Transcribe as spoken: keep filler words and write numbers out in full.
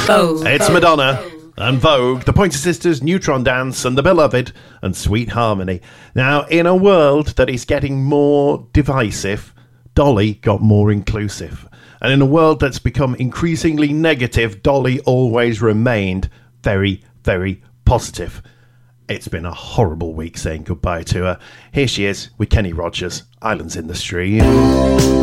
Vogue. It's Madonna and Vogue, the Pointer Sisters, Neutron Dance, and The Beloved and Sweet Harmony. Now, in a world that is getting more divisive, Dolly got more inclusive. And in a world that's become increasingly negative, Dolly always remained very, very positive. It's been a horrible week saying goodbye to her. Here she is with Kenny Rogers, Islands in the Stream.